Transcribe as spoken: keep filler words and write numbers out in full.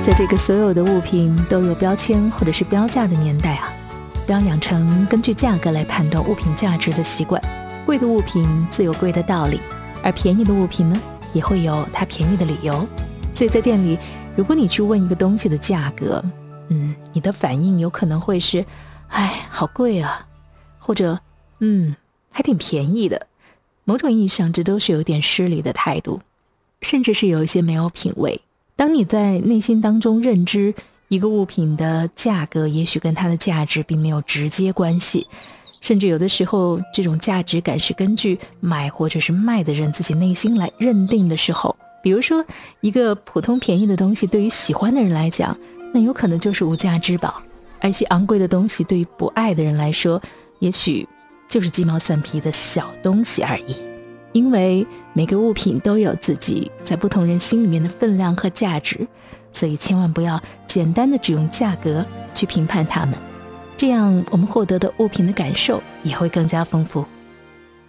在这个所有的物品都有标签或者是标价的年代啊，不要养成根据价格来判断物品价值的习惯。贵的物品自有贵的道理，而便宜的物品呢，也会有它便宜的理由。所以在店里，如果你去问一个东西的价格，嗯，你的反应有可能会是，哎，好贵啊，或者，嗯，还挺便宜的。某种意义上，这都是有点失礼的态度，甚至是有一些没有品味。当你在内心当中认知一个物品的价格也许跟它的价值并没有直接关系，甚至有的时候这种价值感是根据买或者是卖的人自己内心来认定的时候，比如说一个普通便宜的东西对于喜欢的人来讲，那有可能就是无价之宝，而一些昂贵的东西对于不爱的人来说，也许就是鸡毛蒜皮的小东西而已。因为每个物品都有自己在不同人心里面的分量和价值，所以千万不要简单的只用价格去评判它们，这样我们获得的物品的感受也会更加丰富。